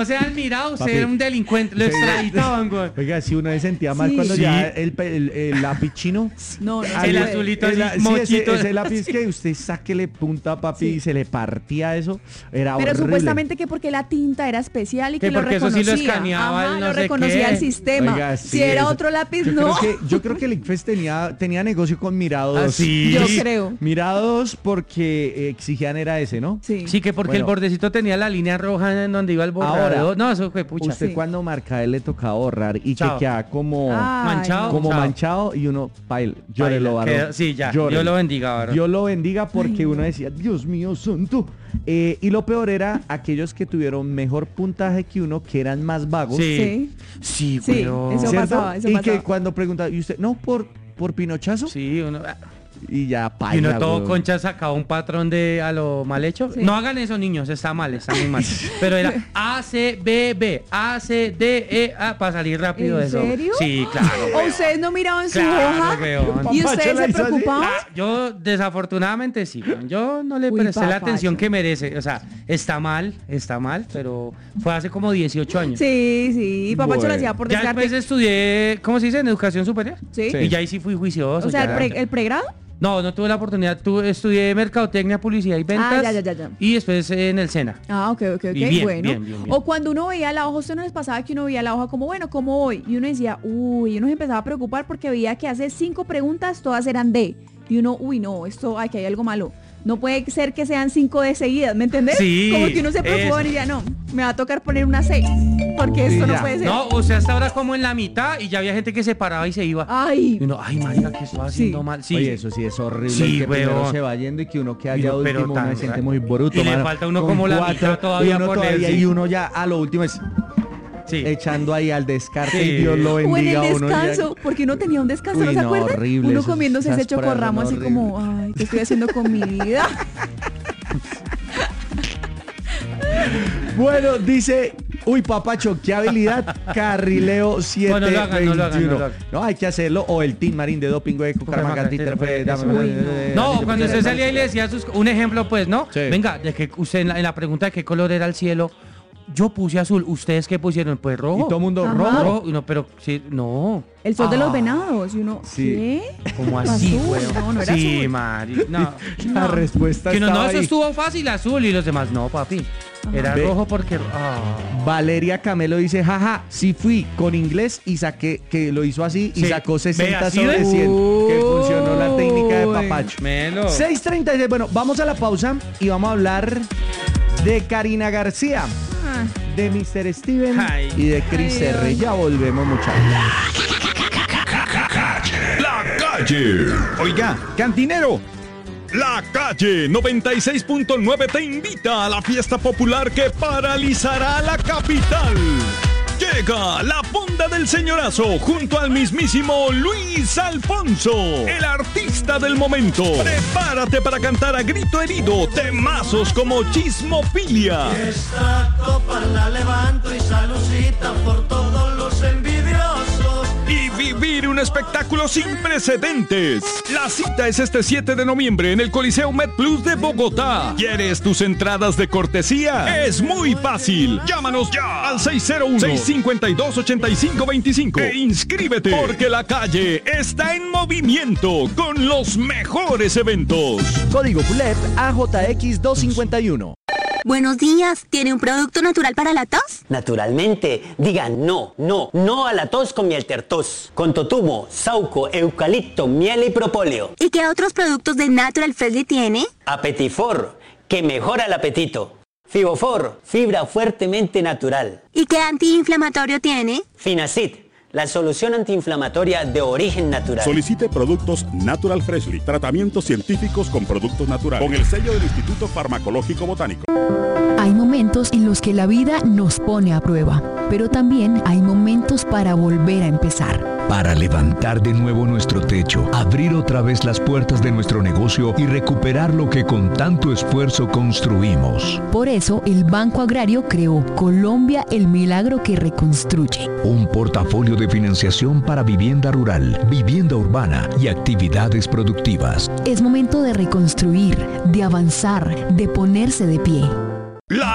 No se han mirado, usted Papi. era un delincuente, lo extraditaban, güey. Oiga, si uno se sentía mal Sí. cuando Sí. ya el lápiz chino. No, El se puede. azulito así, Sí, mochito. ese lápiz que usted sáquele punta, papi, y se le partía eso. Era Pero horrible. supuestamente que porque la tinta era especial y que Que lo porque eso sí reconocía. lo escaneaba Ajá, el no lo sé reconocía qué. el sistema. Oiga, si sí, era eso- otro lápiz, Yo no. creo que el ICFES tenía negocio con Mirados. Ah, sí. Yo creo. Mirados porque exigían era ese, ¿no? Sí. Sí, que porque el Bueno. bordecito tenía la línea roja en donde iba el borrador. Ahora, No, eso fue pucha. Usted Sí. cuando marca a él le tocaba borrar y Chao. que queda como, Ay, manchado. no. como Chao. manchado y uno, baila, llórelo, Baila, varón. que- sí, ya, llórelo. Dios lo bendiga, varón. Dios lo bendiga porque Ay, no. uno decía, Dios mío, santo. Y lo peor era aquellos que tuvieron mejor puntaje que uno, que eran más vagos. Sí. Sí. Sí, Sí, weón. eso ¿cierto? pasaba, eso y pasaba. que cuando preguntaba, ¿y usted? No, por pinochazo. Sí, uno... Y ya, Y paila, uno todo weón. concha sacaba un patrón de a lo mal hecho. Sí. No hagan eso, niños, está muy mal. Pero era A, C, B, B, A, C, D, E, A, para salir rápido de ¿En eso. serio? Sí, claro. ¿O weón. ustedes no miraban su Claro, hoja? weón. ¿Y Papacho ustedes la se hizo así. preocupaban? Yo desafortunadamente sí, weón. Yo no le Uy, presté la papacho. atención que merece. O sea, está mal, pero fue hace como 18 años. Sí, sí, Papacho Bueno. lo hacía por Ya descarte. después estudié, ¿cómo se dice? En educación superior. Sí. Sí. Y ya ahí sí fui juicioso. O sea, ya. el pregrado. No, no tuve la oportunidad. Estudié mercadotecnia, publicidad y ventas. ya. Y después en el SENA. Ah, ok, Y bien, bueno. bien. O cuando uno veía la hoja, ¿usted no les pasaba que uno veía la hoja como, bueno, ¿cómo voy? Y uno decía, uy, y uno se empezaba a preocupar porque veía que hace 5 preguntas, todas eran D. Y uno, uy, no, esto, ay, que hay algo malo. No puede ser que sean 5 de seguidas, ¿me entendés? Sí, Como que uno se preocupa eso. y ya no, me va a tocar poner una C, porque Sí, esto no ya. puede ser. No, o sea, hasta ahora como en la mitad y ya había gente que se paraba y se iba. Ay, Y uno, ay, marica, que estoy haciendo Sí. mal. Sí. Oye, eso sí es horrible. Sí, que primero weón. se va yendo y que uno queda Y ya uno, pero último, uno tan se siente ra- muy bruto. y le mano, falta uno con como la 4, mitad todavía y uno poner, todavía, sí. y uno ya a lo último es Sí. echando ahí al descarte Sí. y Dios lo o en bendiga el a uno. ya. descanso, porque uno tenía un descanso, Uy, ¿no se no, acuerdan? horrible, Uno esas- comiéndose esas ese chocorramo pruebas así son como, ay, ¿qué estoy haciendo con mi vida? Bueno, dice, uy, papacho, qué habilidad, carrileo 721. Bueno, no lo hagan. No, hay que hacerlo. O el Team Marín de doping, güey, No, cuando usted salía y le decía un ejemplo, pues, ¿no? Sí. Venga, de que usted en la pregunta de qué color era el cielo, yo puse azul. ¿Ustedes qué pusieron? Pues rojo. Y todo mundo Ajá. rojo. rojo. No, pero sí, no. El sol de los Ah, venados. Y uno, Sí. ¿qué? Como así, Azul, güey. no, no era Sí, azul. Mari. No. La respuesta Que no, estaba eso ahí. estuvo fácil, azul. Y los demás, no, papi. Era Ve. rojo porque. Valeria Camelo dice, jaja, sí fui con inglés y saqué, que lo hizo así y Sí. sacó 60 Ve, así sobre ves. 100. Que funcionó la técnica de Uy. papacho. Melo. 6:36, bueno, vamos a la pausa y vamos a hablar de Karina García, Ah, de Mr. Steven Ay. y de Chris Ay, R. Dios. Ya volvemos, muchachos. La calle. Oiga, cantinero, La calle 96.9 te invita a la fiesta popular que paralizará la capital. Llega la Fonda del Señorazo junto al mismísimo Luis Alfonso, el artista del momento. Prepárate para cantar a grito herido temazos como Chismofilia. Esta copa la levanto y salucita por todos los envidiosos. Y vivir un espectáculo sin precedentes. La cita es este 7 de noviembre en el Coliseo MedPlus de Bogotá. ¿Quieres tus entradas de cortesía? Es muy fácil. Llámanos ya al 601-652-8525 e inscríbete porque la calle está en movimiento con los mejores eventos. Código PULEP AJX 251. Buenos días, ¿tiene un producto natural para la tos? Naturalmente, digan no a la tos con miel tertos, con totumo, sauco, eucalipto, miel y propóleo. ¿Y qué otros productos de Natural Freshly tiene? Apetifor, que mejora el apetito. Fibofor, fibra fuertemente natural. ¿Y qué antiinflamatorio tiene? Finacid, la solución antiinflamatoria de origen natural. Solicite productos Natural Freshly, tratamientos científicos con productos naturales, con el sello del Instituto Farmacológico Botánico. Hay momentos en los que la vida nos pone a prueba, pero también hay momentos para volver a empezar. Para levantar de nuevo nuestro techo, abrir otra vez las puertas de nuestro negocio y recuperar lo que con tanto esfuerzo construimos. Por eso, el Banco Agrario creó Colombia, el milagro que reconstruye. Un portafolio de financiación para vivienda rural, vivienda urbana y actividades productivas. Es momento de reconstruir, de avanzar, de ponerse de pie.